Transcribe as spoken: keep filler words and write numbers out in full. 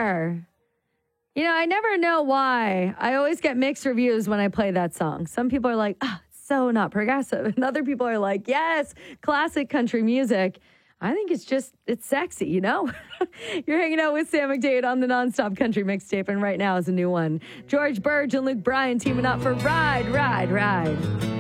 sure. You know, I never know why. I always get mixed reviews when I play that song. Some people are like, oh, it's so not progressive. And other people are like, yes, classic country music. I think it's just, it's sexy, you know? You're hanging out with Sam McDade on the Nonstop Country Mixtape, and right now is a new one. George Burge and Luke Bryan teaming up for Ride, Ride, Ride.